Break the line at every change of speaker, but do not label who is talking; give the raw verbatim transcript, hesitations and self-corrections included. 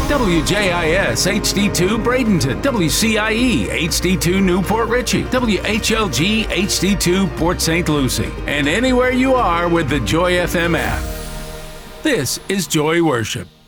W J I S H D two Bradenton, W C I E H D two Newport Richey, W H L G H D two Port Saint Lucie, and anywhere you are with the Joy F M app. This is Joy Worship.